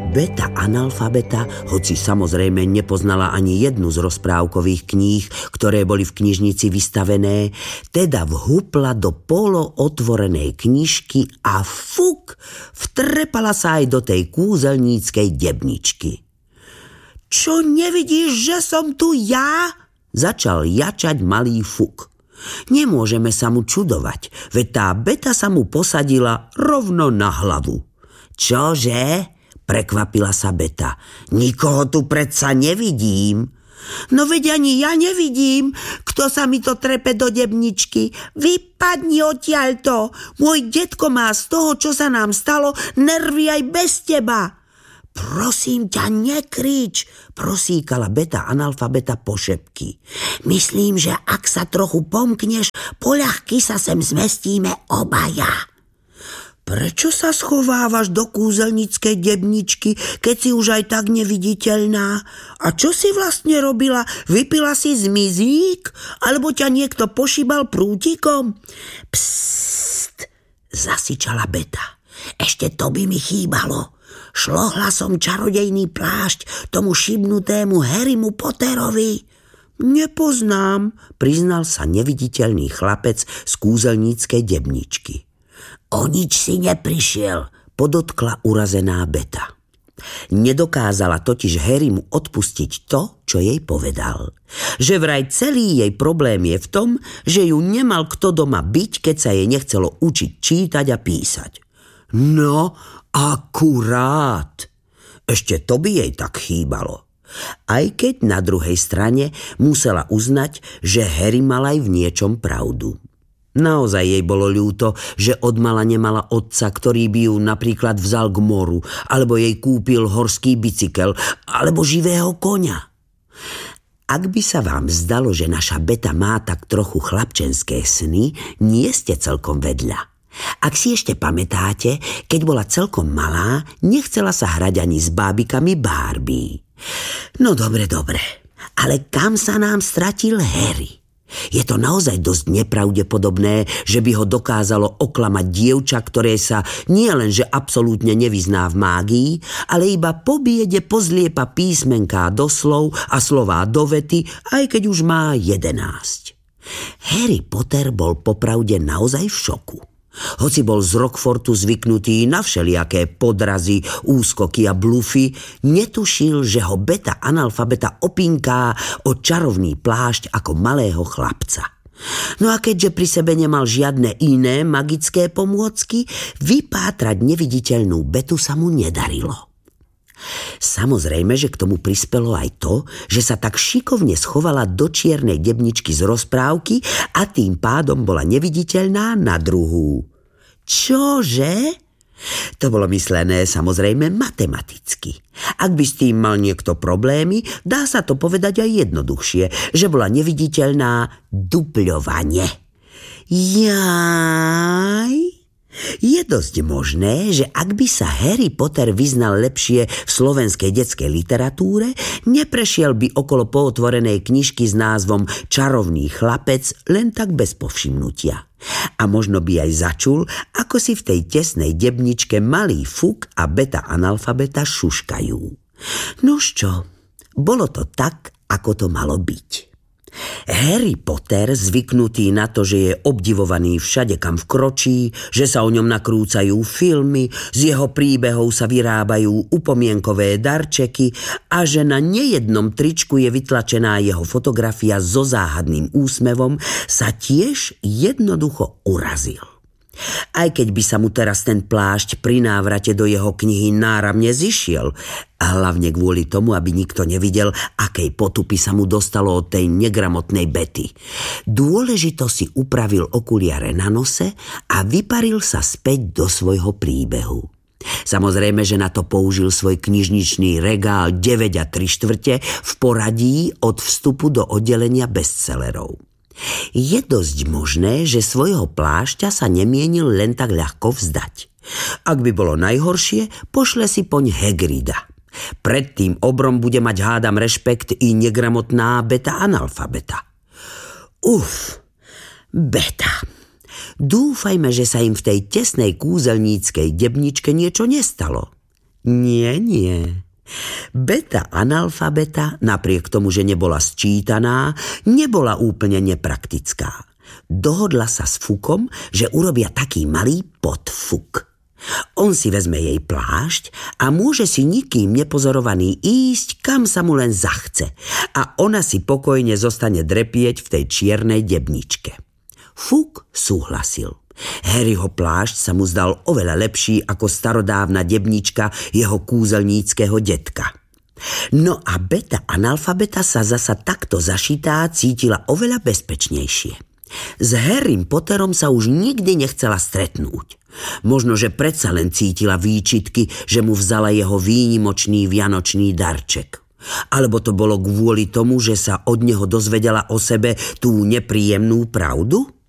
Beta analfabeta, hoci samozrejme nepoznala ani jednu z rozprávkových kníh, ktoré boli v knižnici vystavené, teda vhupla do polootvorenej knižky a fuk, vtrepala sa aj do tej kúzelníckej debničky. Čo nevidíš, že som tu ja? Začal jačať malý Fuk. Nemôžeme sa mu čudovať, veď tá Beta sa mu posadila rovno na hlavu. Čože? Prekvapila sa Beta. Nikoho tu predsa nevidím. No veď ani ja nevidím, kto sa mi to trepe do debničky. Vypadni odtiaľto. Môj detko má z toho, čo sa nám stalo, nervy aj bez teba. Prosím ťa, nekrič, prosíkala Beta analfabeta pošepky. Myslím, že ak sa trochu pomkneš, poľahky sa sem zmestíme obaja. Prečo sa schovávaš do kúzelníckej debničky, keď si už aj tak neviditeľná? A čo si vlastne robila? Vypila si zmizík? Alebo ťa niekto pošibal prútikom? Psst, zasičala Beta. Ešte to by mi chýbalo. Šlohla som čarodejný plášť tomu šibnutému Harrymu Potterovi. Nepoznám, priznal sa neviditeľný chlapec z kúzelníckej debničky. O nič si neprišiel, podotkla urazená Beta. Nedokázala totiž Harrymu odpustiť to, čo jej povedal. Že vraj celý jej problém je v tom, že ju nemal kto doma byť, keď sa jej nechcelo učiť čítať a písať. No, akurát. Ešte to by jej tak chýbalo. Aj keď na druhej strane musela uznať, že Harry mal aj v niečom pravdu. Naozaj jej bolo ľúto, že odmala nemala otca, ktorý by ju napríklad vzal k moru, alebo jej kúpil horský bicykel, alebo živého koňa. Ak by sa vám zdalo, že naša Beta má tak trochu chlapčenské sny, nie ste celkom vedľa. Ak si ešte pamätáte, keď bola celkom malá, nechcela sa hrať ani s bábikami Barbie. No dobre, ale kam sa nám stratil Harry? Je to naozaj dosť nepravdepodobné, že by ho dokázalo oklamať dievča, ktoré sa nielenže absolútne nevyzná v mágii, ale iba po biede pozliepa písmenká do slov a slová do vety, aj keď už má 11. Harry Potter bol popravde naozaj v šoku. Hoci bol z Rockfortu zvyknutý na všelijaké podrazy, úskoky a blufy, netušil, že ho Beta analfabeta opinká o čarovný plášť ako malého chlapca. No a keďže pri sebe nemal žiadne iné magické pomôcky, vypátrať neviditeľnú Betu sa mu nedarilo. Samozrejme, že k tomu prispelo aj to, že sa tak šikovne schovala do čiernej debničky z rozprávky a tým pádom bola neviditeľná na druhú. Čože? To bolo myslené samozrejme matematicky. Ak by s tým mal niekto problémy, dá sa to povedať aj jednoduchšie, že bola neviditeľná dupľovane. Jaj... Je dosť možné, že ak by sa Harry Potter vyznal lepšie v slovenskej detskej literatúre, neprešiel by okolo pootvorenej knižky s názvom Čarovný chlapec len tak bez povšimnutia. A možno by aj začul, ako si v tej tesnej debničke malý Fuk a Beta analfabeta šuškajú. Nuž čo, bolo to tak, ako to malo byť. Harry Potter, zvyknutý na to, že je obdivovaný všade, kam vkročí, že sa o ňom nakrúcajú filmy, z jeho príbehov sa vyrábajú upomienkové darčeky a že na nejednom tričku je vytlačená jeho fotografia so záhadným úsmevom, sa tiež jednoducho urazil. Aj keď by sa mu teraz ten plášť pri návrate do jeho knihy náramne zišiel, a hlavne kvôli tomu, aby nikto nevidel, akej potupy sa mu dostalo od tej negramotnej Betty. Dôležito si upravil okuliare na nose a vyparil sa späť do svojho príbehu. Samozrejme, že na to použil svoj knižničný regál 9 3/4 v poradí od vstupu do oddelenia bestsellerov. Je dosť možné, že svojho plášťa sa nemienil len tak ľahko vzdať. Ak by bolo najhoršie, pošle si poň Hagrida. Pred tým obrom bude mať, hádam, rešpekt i negramotná Beta analfabeta. Beta. Dúfajme, že sa im v tej tesnej kúzelníckej debničke niečo nestalo. Nie. Beta analfabeta, napriek tomu, že nebola sčítaná, nebola úplne nepraktická. Dohodla sa s Fukom, že urobia taký malý podfuk. On si vezme jej plášť a môže si nikým nepozorovaný ísť, kam sa mu len zachce. A ona si pokojne zostane drepieť v tej čiernej debničke. Fuk súhlasil. Harryho plášť sa mu zdal oveľa lepší ako starodávna debnička jeho kúzelníckeho detka. No a beta analfabeta sa zasa takto zašitá cítila oveľa bezpečnejšie. S Harrym Potterom sa už nikdy nechcela stretnúť. Možno, že predsa len cítila výčitky, že mu vzala jeho výnimočný vianočný darček. Alebo to bolo kvôli tomu, že sa od neho dozvedela o sebe tú nepríjemnú pravdu?